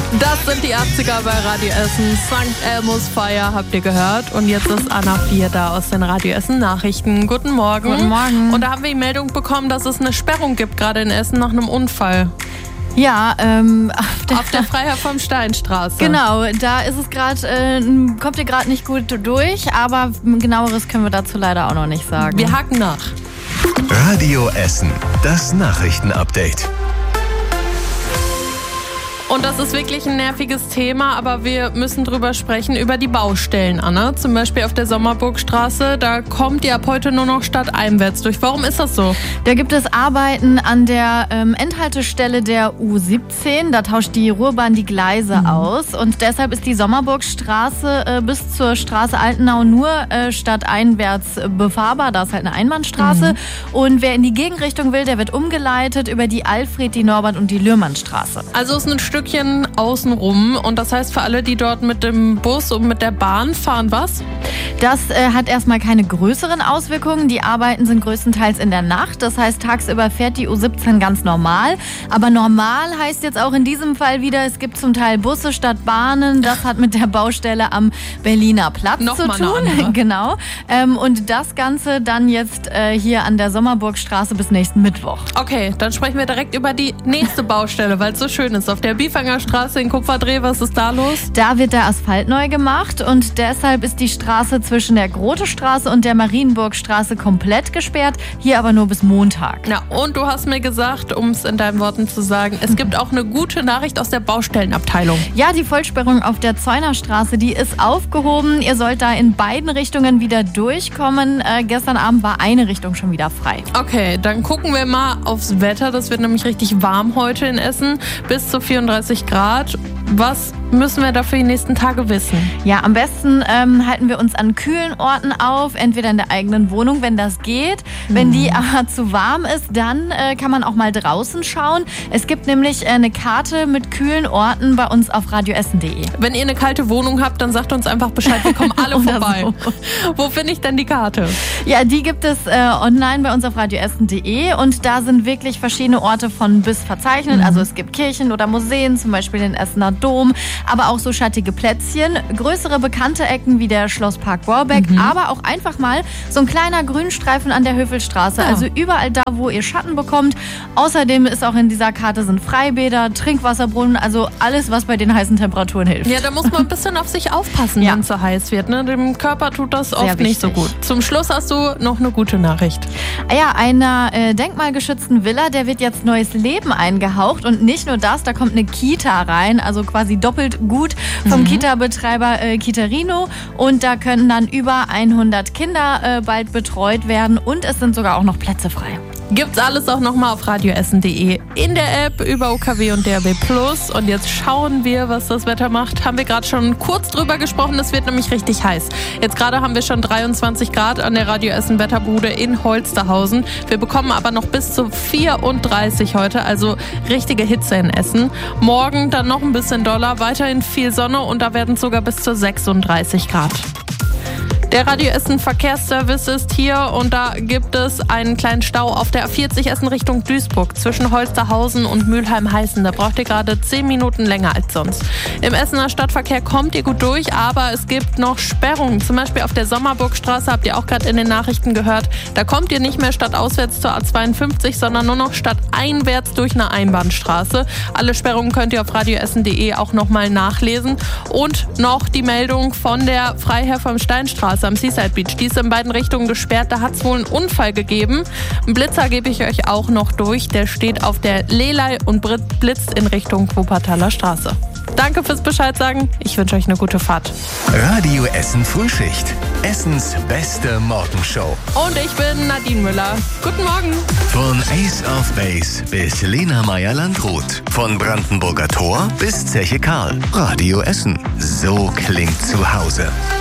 Das sind die 80er bei Radio Essen. St. Elmo's Fire habt ihr gehört. Und jetzt ist Anna 4 da aus den Radio Essen Nachrichten. Guten Morgen. Guten Morgen. Und da haben wir die Meldung bekommen, dass es eine Sperrung gibt, gerade in Essen, nach einem Unfall. Ja, auf der Freiherr vom Stein-Straße. Genau, da ist es gerade, kommt ihr gerade nicht gut durch, aber genaueres können wir dazu leider auch noch nicht sagen. Wir haken nach. Radio Essen, das Nachrichtenupdate. Und das ist wirklich ein nerviges Thema, aber wir müssen drüber sprechen, über die Baustellen, Anna. Zum Beispiel auf der Sommerburgstraße, da kommt ihr ab heute nur noch stadteinwärts durch. Warum ist das so? Da gibt es Arbeiten an der Endhaltestelle der U17. Da tauscht die Ruhrbahn die Gleise aus. Und deshalb ist die Sommerburgstraße bis zur Straße Altenau nur stadteinwärts befahrbar. Da ist halt eine Einbahnstraße. Und wer in die Gegenrichtung will, der wird umgeleitet über die Alfred-, die Norbert- und die Lührmannstraße. Also ist ein Stückchen außenrum und das heißt für alle, die dort mit dem Bus und mit der Bahn fahren, was? Das hat erstmal keine größeren Auswirkungen. Die Arbeiten sind größtenteils in der Nacht. Das heißt, tagsüber fährt die U17 ganz normal. Aber normal heißt jetzt auch in diesem Fall wieder, es gibt zum Teil Busse statt Bahnen. Das hat mit der Baustelle am Berliner Platz zu tun. Genau. Und das Ganze dann jetzt hier an der Sommerburgstraße bis nächsten Mittwoch. Okay, dann sprechen wir direkt über die nächste Baustelle, weil es so schön ist. Auf der Biefangerstraße in Kupferdreh, was ist da los? Da wird der Asphalt neu gemacht und deshalb ist die Straße zwischen der Grotestraße und der Marienburgstraße komplett gesperrt, hier aber nur bis Montag. Ja, und du hast mir gesagt, um es in deinen Worten zu sagen, es gibt auch eine gute Nachricht aus der Baustellenabteilung. Ja, die Vollsperrung auf der Zeunerstraße, die ist aufgehoben. Ihr sollt da in beiden Richtungen wieder durchkommen. Gestern Abend war eine Richtung schon wieder frei. Okay, dann gucken wir mal aufs Wetter. Das wird nämlich richtig warm heute in Essen, bis zu 34 Grad. Was müssen wir da für die nächsten Tage wissen? Ja, am besten halten wir uns an kühlen Orten auf, entweder in der eigenen Wohnung, wenn das geht. Wenn die aber zu warm ist, dann kann man auch mal draußen schauen. Es gibt nämlich eine Karte mit kühlen Orten bei uns auf radioessen.de. Wenn ihr eine kalte Wohnung habt, dann sagt uns einfach Bescheid, wir kommen alle vorbei. So. Wo finde ich denn die Karte? Ja, die gibt es online bei uns auf radioessen.de und da sind wirklich verschiedene Orte von bis verzeichnet. Also es gibt Kirchen oder Museen, zum Beispiel den Essener Dom, aber auch so schattige Plätzchen, größere bekannte Ecken wie der Schlosspark Borbeck, aber auch einfach mal so ein kleiner Grünstreifen an der Hövelstraße, also überall da, wo ihr Schatten bekommt. Außerdem ist auch in dieser Karte sind Freibäder, Trinkwasserbrunnen, also alles, was bei den heißen Temperaturen hilft. Ja, da muss man ein bisschen auf sich aufpassen, wenn es so heiß wird. Ne? Dem Körper tut das oft nicht so gut. Zum Schluss hast du noch eine gute Nachricht. Ja, einer denkmalgeschützten Villa, der wird jetzt neues Leben eingehaucht und nicht nur das, da kommt eine Kita rein, also quasi doppelt gut vom Kita-Betreiber Kitarino und da können dann über 100 Kinder bald betreut werden und es sind sogar auch noch Plätze frei. Gibt's alles auch nochmal auf radioessen.de, in der App, über UKW und DRB+. Und jetzt schauen wir, was das Wetter macht. Haben wir gerade schon kurz drüber gesprochen, es wird nämlich richtig heiß. Jetzt gerade haben wir schon 23 Grad an der Radio Essen Wetterbude in Holsterhausen. Wir bekommen aber noch bis zu 34 heute, also richtige Hitze in Essen. Morgen dann noch ein bisschen doller, weiterhin viel Sonne und da werden es sogar bis zu 36 Grad. Der Radio Essen Verkehrsservice ist hier und da gibt es einen kleinen Stau auf der A40 Essen Richtung Duisburg zwischen Holsterhausen und Mülheim-Heißen. Da braucht ihr gerade 10 Minuten länger als sonst. Im Essener Stadtverkehr kommt ihr gut durch, aber es gibt noch Sperrungen. Zum Beispiel auf der Sommerburgstraße, habt ihr auch gerade in den Nachrichten gehört. Da kommt ihr nicht mehr stadtauswärts zur A52, sondern nur noch stadteinwärts durch eine Einbahnstraße. Alle Sperrungen könnt ihr auf radioessen.de auch nochmal nachlesen. Und noch die Meldung von der Freiherr vom Stein-Straße am Seaside Beach. Die ist in beiden Richtungen gesperrt. Da hat es wohl einen Unfall gegeben. Einen Blitzer gebe ich euch auch noch durch. Der steht auf der Lelei und blitzt in Richtung Wuppertaler Straße. Danke fürs Bescheid sagen. Ich wünsche euch eine gute Fahrt. Radio Essen Frühschicht. Essens beste Morgenshow. Und ich bin Nadine Müller. Guten Morgen. Von Ace of Base bis Lena Meyer-Landrut. Von Brandenburger Tor bis Zeche Karl. Radio Essen. So klingt zu Hause.